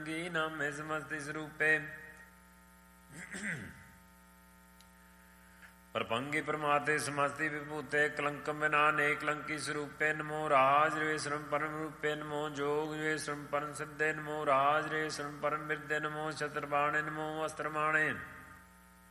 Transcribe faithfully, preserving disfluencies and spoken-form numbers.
ਕੀ ਨਾਮੇ ਸਮਸਤੀ ਸਰੂਪੇ ਪਰਪੰਗੀ ਪਰਮਾਤੇ ਸਮਸਤੀ ਵਿਭੂਤੇ ਕਲੰਕਮ ਬਿਨਾ ਨੇ ਕਲੰਕੀ ਸਰੂਪੇ ਨਮੋ ਰਾਜ ਰੇਸ਼ਮ ਪਰਮ ਰੂਪੇ ਨਮੋ ਜੋਗ ਰੇਸ਼ਮ ਪਰਮ ਸਿੱਧੇ ਨਮੋ ਰਾਜ ਰੇਸ਼ਮ ਪਰਮ ਬਿਰਦੇ ਨਮੋ ਛਤਰਬਾਣੇ ਨਮੋ ਅਸਤਰਮਾਣੇ